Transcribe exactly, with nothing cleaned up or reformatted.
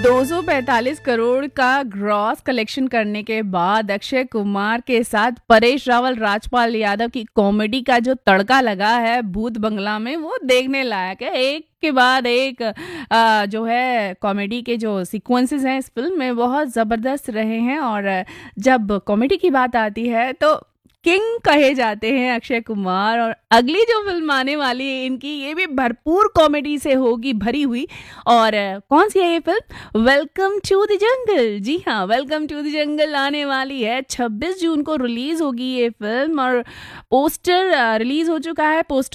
दो सौ पैंतालीस करोड़ का ग्रॉस कलेक्शन करने के बाद अक्षय कुमार के साथ परेश रावल, राजपाल यादव की कॉमेडी का जो तड़का लगा है भूत बंगला में, वो देखने लायक है। एक के बाद एक आ, जो है कॉमेडी के जो सीक्वेंसेस हैं इस फिल्म में बहुत ज़बरदस्त रहे हैं। और जब कॉमेडी की बात आती है तो किंग कहे जाते हैं अक्षय कुमार। और अगली जो फिल्म आने वाली है इनकी, ये भी भरपूर कॉमेडी से होगी भरी हुई। और कौन सी है ये film? Welcome to the jungle. जी हाँ, वेलकम टू द जंगल आने वाली है। छब्बीस जून को रिलीज होगी ये फिल्म और पोस्टर रिलीज हो चुका है। पोस्टर